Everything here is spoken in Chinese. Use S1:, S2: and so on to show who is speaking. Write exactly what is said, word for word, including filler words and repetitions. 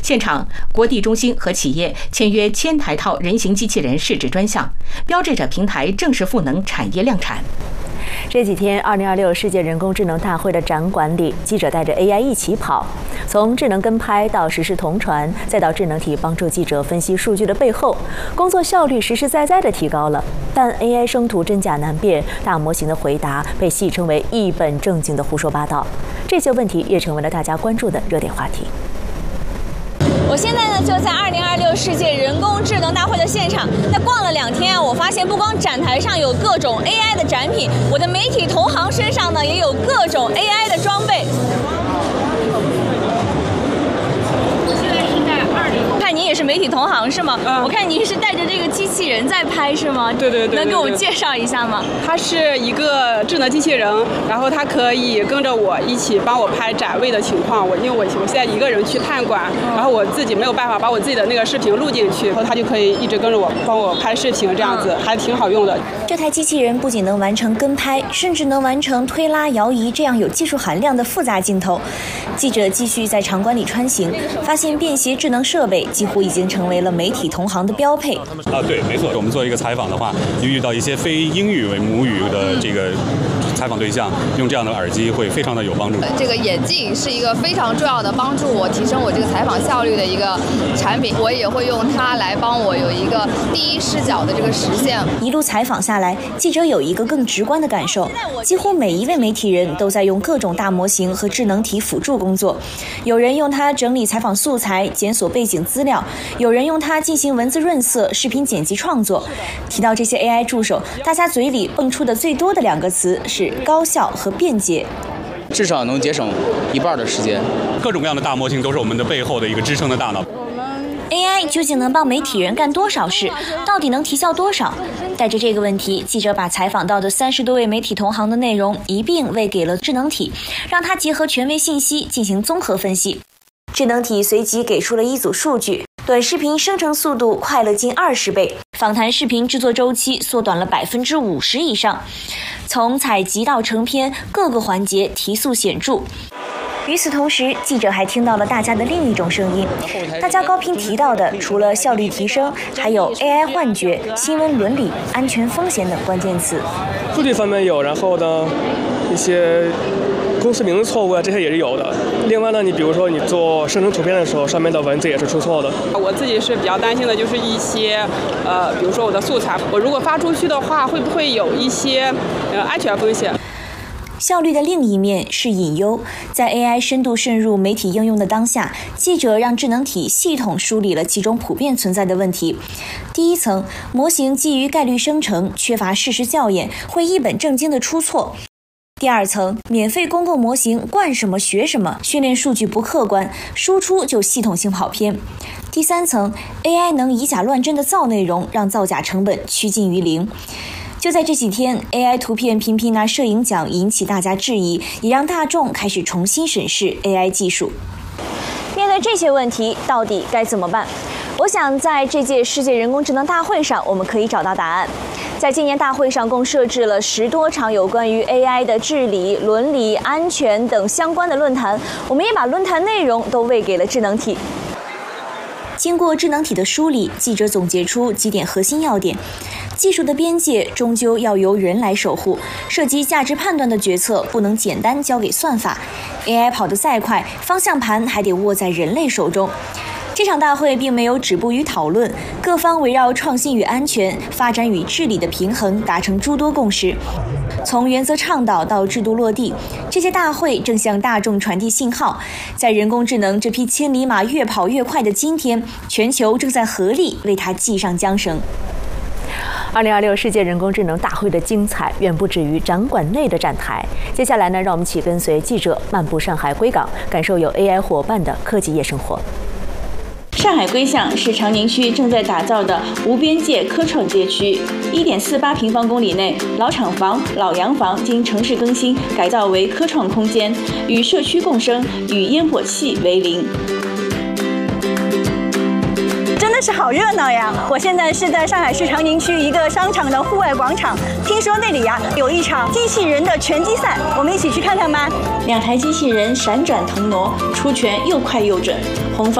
S1: 现场，国地中心和企业签约千台套人形机器人试制专项，标志着平台正式赋能产业量产。
S2: 这几天，二零二六世界人工智能大会的展馆里，记者带着 A I 一起跑，从智能跟拍到实时同传，再到智能体帮助记者分析数据的背后，工作效率实实在在的提高了。但 A I 生图真假难辨，大模型的回答被戏称为一本正经的胡说八道，这些问题也成为了大家关注的热点话题。
S3: 我现在呢就在二零二六世界人工智能大会的现场。那逛了两天啊，我发现不光展台上有各种 A I 的展品，我的媒体同行身上呢也有各种 A I 的装备。我现在是在二零。看您也是媒体同行是吗？嗯。我看您是带着这个机器人在拍是吗？
S4: 对对 对, 对, 对。
S3: 能给我们介绍一下吗？
S4: 它是一个智能机器人，然后它可以跟着我一起帮我拍展位的情况。我因为我我现在一个人去探馆，然后我自己没有办法把我自己的那个视频录进去，然后它就可以一直跟着我帮我拍视频，这样子还挺好用的。
S3: 这台机器人不仅能完成跟拍，甚至能完成推拉、摇移这样有技术含量的复杂镜头。记者继续在场馆里穿行，发现便携智能设备几乎已经成为了媒体同行的标配。
S5: 啊，对，没错。我们做一个采访的话，遇到一些非英语为母语的这个采访对象，用这样的耳机会非常的有帮助。
S6: 这个眼镜是一个非常重要的帮助我提升我这个采访效率的一个产品，我也会用它来帮我有一个第一视角的这个实现。
S3: 一路采访下来，记者有一个更直观的感受，几乎每一位媒体人都在用各种大模型和智能体辅助工作。有人用它整理采访素材、检索背景资料，有人用它进行文字润色、视频剪辑创作。提到这些 A I 助手，大家嘴里蹦出的最多的两个词是高效和便捷，
S7: 至少能节省一半的时间。
S5: 各种各样的大模型都是我们的背后的一个支撑的大脑。
S3: A I 究竟能帮媒体人干多少事？到底能提效多少？带着这个问题，记者把采访到的三十多位媒体同行的内容一并喂给了智能体，让它结合权威信息进行综合分析。智能体随即给出了一组数据：短视频生成速度快了近二十倍，访谈视频制作周期缩短了百分之五十以上，从采集到成片各个环节提速显著。与此同时，记者还听到了大家的另一种声音。大家高频提到的，除了效率提升，还有 A I 幻觉、新闻伦理、安全风险等关键词。
S8: 数据方面有，然后呢，一些公司名的错误啊，这些也是有的。另外呢，你比如说你做生成图片的时候，上面的文字也是出错的。
S4: 我自己是比较担心的，就是一些呃，比如说我的素材，我如果发出去的话，会不会有一些呃安全风险？
S3: 效率的另一面是隐忧。在 A I 深度渗入媒体应用的当下，记者让智能体系统梳理了几种普遍存在的问题。第一层，模型基于概率生成，缺乏事实校验，会一本正经的出错。第二层，免费公共模型惯什么学什么，训练数据不客观，输出就系统性跑偏。第三层 ，A I 能以假乱真的造内容，让造假成本趋近于零。就在这几天 ，A I 图片频频拿摄影奖引起大家质疑，也让大众开始重新审视 A I 技术。面对这些问题，到底该怎么办？我想在这届世界人工智能大会上，我们可以找到答案。在今年大会上，共设置了十多场有关于 A I 的治理、伦理、安全等相关的论坛，我们也把论坛内容都喂给了智能体。经过智能体的梳理，记者总结出几点核心要点。技术的边界终究要由人来守护，涉及价值判断的决策不能简单交给算法。A I 跑得再快，方向盘还得握在人类手中。这场大会并没有止步于讨论，各方围绕创新与安全、发展与治理的平衡达成诸多共识。从原则倡导到制度落地，这届大会正向大众传递信号。在人工智能这匹千里马越跑越快的今天，全球正在合力为它系上缰绳。
S2: 二零二六世界人工智能大会的精彩远不止于展馆内的展台。接下来呢，让我们一起跟随记者漫步上海归港，感受有 A I 伙伴的科技夜生活。
S9: 上海归巷是长宁区正在打造的无边界科创街区， 一点四八平方公里内，老厂房、老洋房经城市更新改造为科创空间，与社区共生，与烟火气为邻。
S10: 真的是好热闹呀！我现在是在上海市长宁区一个商场的户外广场，听说那里呀有一场机器人的拳击赛，我们一起去看看吧。
S9: 两台机器人闪转腾挪，出拳又快又准，红方